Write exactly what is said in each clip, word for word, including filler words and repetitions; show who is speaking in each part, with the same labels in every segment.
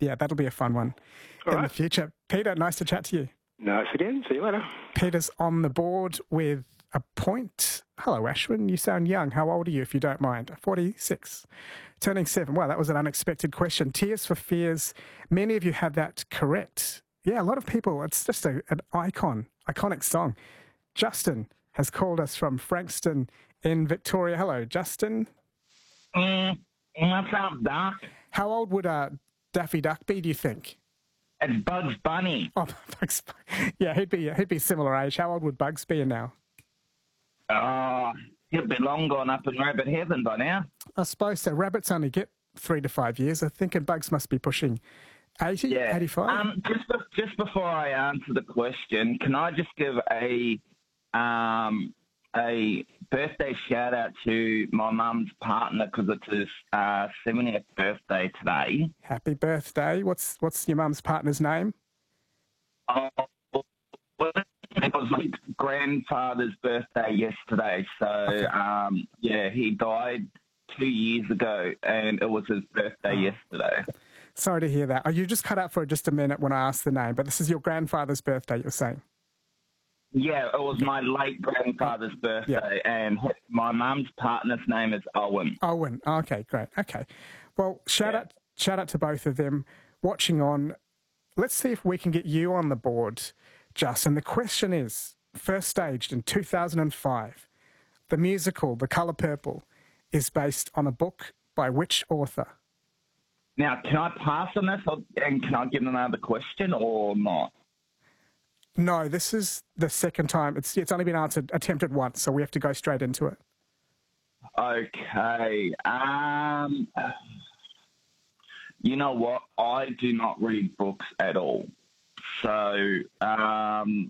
Speaker 1: Yeah, that'll be a fun one
Speaker 2: All
Speaker 1: in
Speaker 2: right.
Speaker 1: the future. Peter, nice to chat to you.
Speaker 2: Nice again. See you later.
Speaker 1: Peter's on the board with a point. Hello, Ashwin. You sound young. How old are you, if you don't mind? forty-six. Turning seven. Wow, that was an unexpected question. Tears for Fears. Many of you had that correct. Yeah, a lot of people. It's just a, an icon, iconic song. Justin has called us from Frankston in Victoria. Hello, Justin.
Speaker 3: Mm, what's up, Doc?
Speaker 1: How old would uh, Daffy Duck be, do you think?
Speaker 3: It's Bugs Bunny.
Speaker 1: Oh, Bugs. Yeah, he'd be he'd be similar age. How old would Bugs be now?
Speaker 3: Oh, he'll be long gone up in rabbit heaven by now.
Speaker 1: I suppose so. Rabbits only get three to five years. I think, and Bugs must be pushing eighty,
Speaker 3: Yeah.
Speaker 1: eighty-five.
Speaker 3: Um, just be- just before I answer the question, can I just give a um a birthday shout out to my mum's partner because it's his uh, seventieth birthday today.
Speaker 1: Happy birthday. What's what's your mum's partner's name?
Speaker 3: Oh, it was my grandfather's birthday yesterday, so
Speaker 1: Okay.
Speaker 3: um, yeah, he died two years ago, and it was his birthday yesterday.
Speaker 1: Sorry to hear that. Oh, you just cut out for just a minute when I asked the name, but this is your grandfather's birthday, you're saying?
Speaker 3: Yeah, it was my late grandfather's birthday, and my mum's partner's name is Owen.
Speaker 1: Owen. Okay, great. Okay. Well, shout
Speaker 3: Yeah.
Speaker 1: out shout out to both of them watching on. Let's see if we can get you on the board, Justin. The question is, first staged in two thousand five, the musical The Colour Purple is based on a book by which author?
Speaker 3: Now, can I pass on this, or, and can I give another question or not?
Speaker 1: No, this is the second time. It's it's only been answered, attempted once, so we have to go straight into it.
Speaker 3: Okay. Um, you know what? I do not read books at all. So um,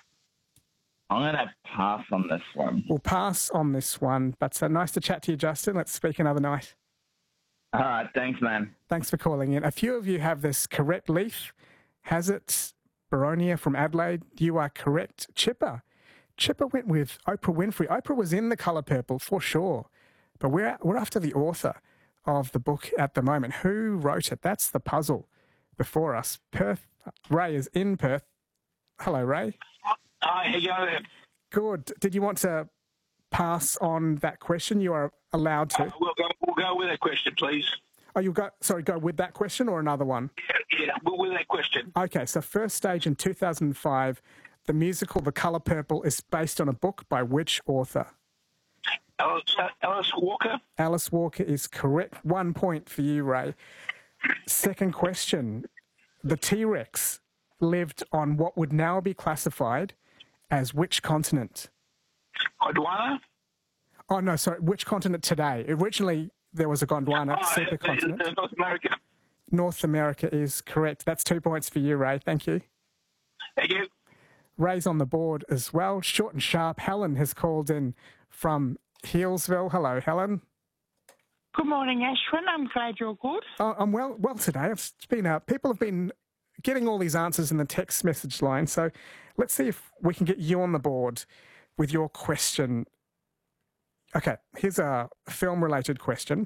Speaker 3: I'm going to pass on this one.
Speaker 1: We'll pass on this one, but uh, nice to chat to you, Justin. Let's speak another night.
Speaker 3: All right. Thanks, man.
Speaker 1: Thanks for calling in. A few of you have this correct. Leaf has it. Baronia from Adelaide, you are correct. Chipper. Chipper went with Oprah Winfrey. Oprah was in The Colour Purple for sure, but we're, we're after the author of the book at the moment. Who wrote it? That's the puzzle before us. Perth. Ray is in Perth. Hello, Ray.
Speaker 4: Hi, how you going?
Speaker 1: Good. Did you want to pass on that question? You are allowed to.
Speaker 4: Uh, we'll go. We'll go with that question, please.
Speaker 1: Oh, you'll go. Sorry, go with that question or another one?
Speaker 4: Yeah, yeah, we'll with that question.
Speaker 1: Okay, so first stage in two thousand five, the musical The Colour Purple is based on a book by which author?
Speaker 4: Alice, uh, Alice Walker.
Speaker 1: Alice Walker is correct. One point for you, Ray. Second question. The T-Rex lived on what would now be classified as which continent?
Speaker 4: Gondwana.
Speaker 1: Oh, no, sorry, which continent today? Originally, there was a Gondwana
Speaker 4: Oh,
Speaker 1: supercontinent.
Speaker 4: uh, North America.
Speaker 1: North America is correct. That's two points for you, Ray. Thank you.
Speaker 4: Thank you.
Speaker 1: Ray's on the board as well. Short and sharp. Helen has called in from Healesville. Hello, Helen.
Speaker 5: Good morning, Ashwin. I'm glad you're good.
Speaker 1: Oh, I'm well well today. It's been uh, people have been getting all these answers in the text message line. So let's see if we can get you on the board with your question. Okay, here's a film-related question.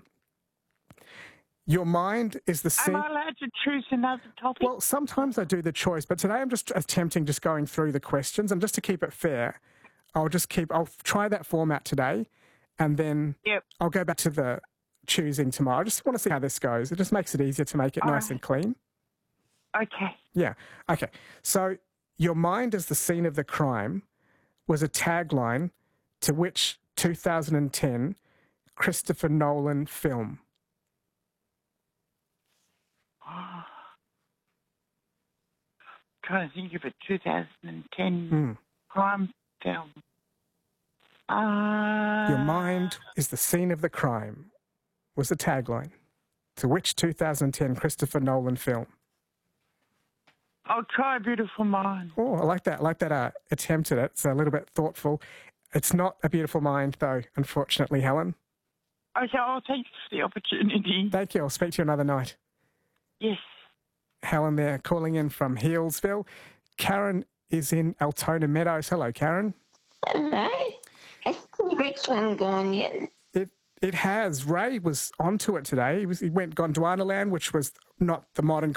Speaker 1: Your mind is the
Speaker 5: Am
Speaker 1: scene...
Speaker 5: I allowed to choose another topic?
Speaker 1: Well, sometimes I do the choice, but today I'm just attempting just going through the questions, and just to keep it fair, I'll just keep... I'll try that format today, and then
Speaker 5: Yep.
Speaker 1: I'll go back to the choosing tomorrow. I just want to see how this goes. It just makes it easier to make it
Speaker 5: All
Speaker 1: nice
Speaker 5: right.
Speaker 1: and clean.
Speaker 5: Okay.
Speaker 1: Yeah. Okay. So, your mind is the scene of the crime was a tagline to which two thousand ten Christopher Nolan film?
Speaker 5: Trying to think of a two thousand ten
Speaker 1: Hmm.
Speaker 5: crime film. Uh,
Speaker 1: Your mind is the scene of the crime was the tagline to which two thousand ten Christopher Nolan film?
Speaker 5: I'll try A Beautiful Mind.
Speaker 1: Oh, I like that. I like that uh, attempt at it. It's a little bit thoughtful. It's not A Beautiful Mind, though, unfortunately, Helen.
Speaker 5: Okay, I'll thank you for the opportunity.
Speaker 1: Thank you. I'll speak to you another night.
Speaker 5: Yes.
Speaker 1: Helen there, calling in from Healesville. Karen is in Altona Meadows. Hello, Karen.
Speaker 6: Hello. Has the next one gone yet?
Speaker 1: It it has. Ray was onto it today. He was he went Gondwana Land, which was not the modern